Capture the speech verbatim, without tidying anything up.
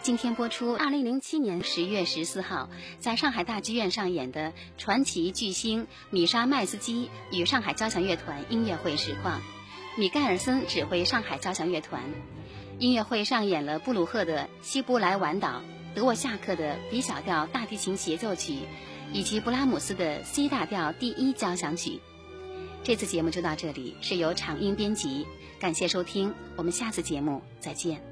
今天播出二零零七年十月十四号在上海大剧院上演的传奇巨星米莎麦斯基与上海交响乐团音乐会实况。米盖尔森指挥上海交响乐团。音乐会上演了布鲁赫的希伯来晚岛、德沃夏克的 B 小调大提琴协奏曲，以及布拉姆斯的 C 大调第一交响曲。这次节目就到这里，是由场音编辑，感谢收听，我们下次节目再见。